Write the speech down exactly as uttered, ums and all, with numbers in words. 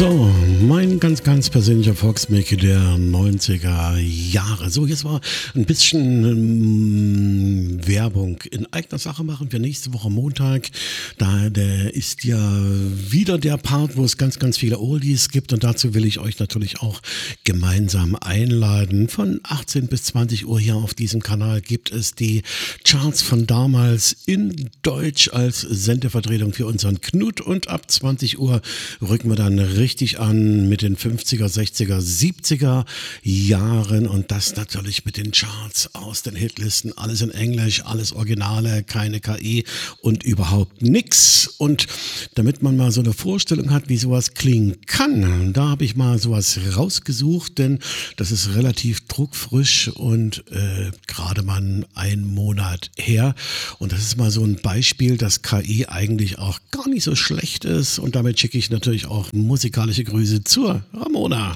So, mein ganz, ganz persönlicher Volksmaker der neunziger Jahre. So, jetzt mal ein bisschen ähm, Werbung in eigener Sache machen für nächste Woche Montag. Da der ist ja wieder der Part, wo es ganz, ganz viele Oldies gibt. Und dazu will ich euch natürlich auch gemeinsam einladen. Von achtzehn bis zwanzig Uhr hier auf diesem Kanal gibt es die Charts von damals in Deutsch als Sendevertretung für unseren Knut. Und ab zwanzig Uhr rücken wir dann richtig an mit den fünfziger, sechziger, siebziger Jahren und das natürlich mit den Charts aus den Hitlisten, alles in Englisch, alles Originale, keine K I und überhaupt nix. Und damit man mal so eine Vorstellung hat, wie sowas klingen kann, da habe ich mal sowas rausgesucht, denn das ist relativ druckfrisch und äh, gerade mal einen Monat her. Und das ist mal so ein Beispiel, dass K I eigentlich auch gar nicht so schlecht ist und damit schicke ich natürlich auch musikalische Grüße zur Ramona.